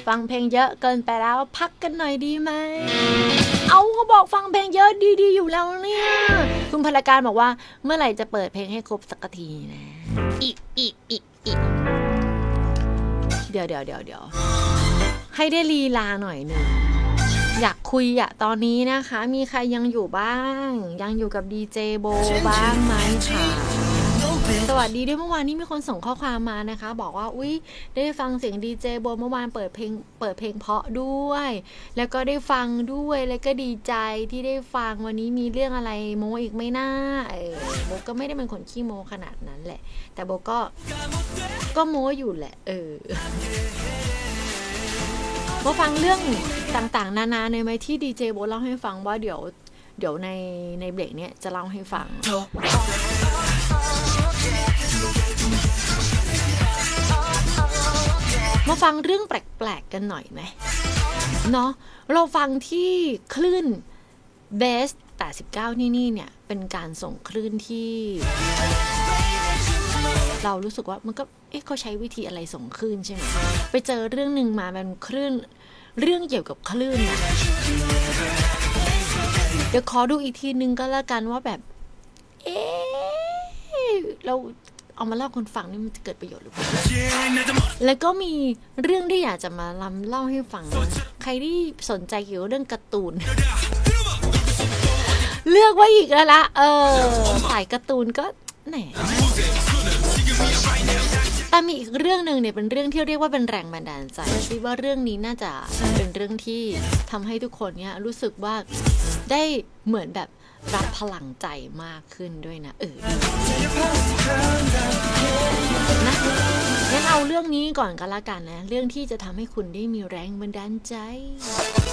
ฟังเพลงเยอะเกินไปแล้วพักกันหน่อยดีไหมเอาเขาบอกฟังเพลงเยอะดีๆอยู่แล้วเนี่ยคุณพลการบอกว่าเมื่อไหร่จะเปิดเพลงให้ครบสักทีนะอีกเดี๋ยวให้ได้ลีลาหน่อยนึงอยากคุยอะตอนนี้นะคะมีใครยังอยู่บ้างยังอยู่กับดีเจโบบ้างไหมคะสวัสดีด้วยเมื่อวานนี้มีคนส่งข้อความมานะคะบอกว่าอุ๊ยได้ฟังเสียงดีเจโบเมื่อวานเปิดเพลงเพราะด้วยแล้วก็ได้ฟังด้วยแล้วก็ดีใจที่ได้ฟังวันนี้มีเรื่องอะไรโมอีกไม่น่าโบก็ไม่ได้เป็นคนขี้โมขนาดนั้นแหละแต่โบก็โมอยู่แหละมาฟังเรื่องต่างๆนานาในไหมที่ดีเจโบเล่าให้ฟังว่าเดี๋ยวในเบรกเนี้ยจะเล่าให้ฟังมาฟังเรื่องแปลกๆกันหน่อยไหมเนาะเราฟังที่คลื่นเบส89นี่เนี่ยเป็นการส่งคลื่นที่เรารู้สึกว่ามันก็เขาใช้วิธีอะไรส่งคลื่นใช่ไหมไปเจอเรื่องนึงมาเป็นคลื่นเรื่องเกี่ยวกับคลื่นนะเดี๋ยวขอดูอีกทีนึงก็แล้วกันว่าแบบเราเอามาเล่าคนฟังนี่มันจะเกิดประโยชน์หรือเปล่าแล้วก็มีเรื่องที่อยากจะมาเล่าให้ฟังใครที่สนใจเกี่ยวกับเรื่องการ์ตูนเลือกไว้อีกแล้วละสายการ์ตูนก็แหนแต่มีอีกเรื่องนึงเนี่ยเป็นเรื่องที่เรียกว่าเป็นแรงบันดาลใจคิดว่าเรื่องนี้น่าจะเป็นเรื่องที่ทำให้ทุกคนเนี่ยรู้สึกว่าได้เหมือนแบบรับพลังใจมากขึ้นด้วยนะนะงั้นเอาเรื่องนี้ก่อนก็แล้วกันนะเรื่องที่จะทำให้คุณได้มีแรงบันดาลใจ